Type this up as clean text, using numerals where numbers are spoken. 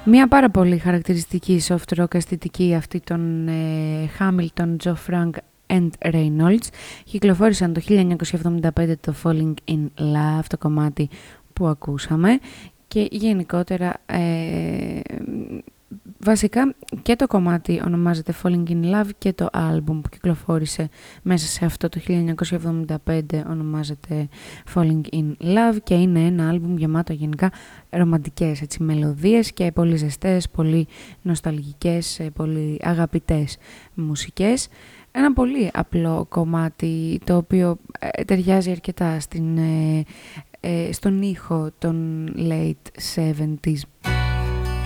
Μια πάρα πολύ χαρακτηριστική soft rock αισθητική αυτή των Hamilton, Joe Frank and Reynolds. Κυκλοφόρησαν το 1975 το Falling in Love, το κομμάτι που ακούσαμε, και γενικότερα βασικά και το κομμάτι ονομάζεται Falling in Love και το album που κυκλοφόρησε μέσα σε αυτό το 1975 ονομάζεται Falling in Love και είναι ένα άλμπουμ γεμάτο γενικά ρομαντικές μελωδίες και πολύ ζεστές, πολύ νοσταλγικές, πολύ αγαπητές μουσικές. Ένα πολύ απλό κομμάτι το οποίο ταιριάζει αρκετά στον ήχο των late 70s.